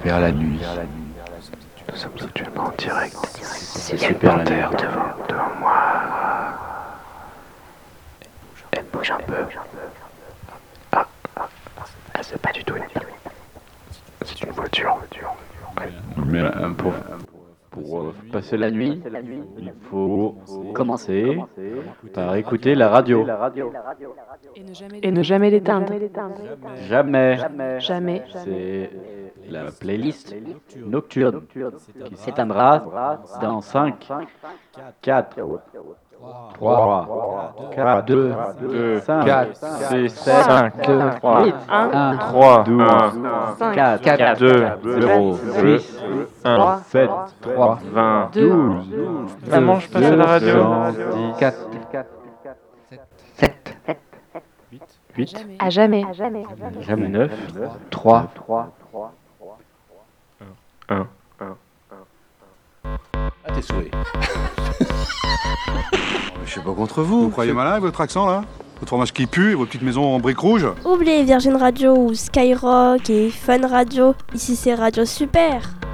vers la nuit. Nous sommes actuellement en direct. C'est super terre devant moi. Elle bouge un peu. Ah, c'est pas du tout une... C'est une voiture. Mais pour passer la nuit, il faut commencer par écouter la radio. Et ne jamais l'éteindre. Jamais. Jamais. C'est la playlist nocturne qui s'éteindra dans 5, 4, 3, 4, 2, 5, 6, 7, 3, 1, 3, 12, 4, 2, 0, 6, 1, 7, 3, 20, 12. Vraiment, je passe à la radio. 4, 7, 8, À jamais. jamais 9, 3, 1. Ah, t'es sauvé. Je suis pas contre vous. Vous croyez malin avec votre accent là? Votre fromage qui pue et vos petites maisons en briques rouges? Oubliez Virgin Radio ou Skyrock et Fun Radio. Ici c'est Radio Super.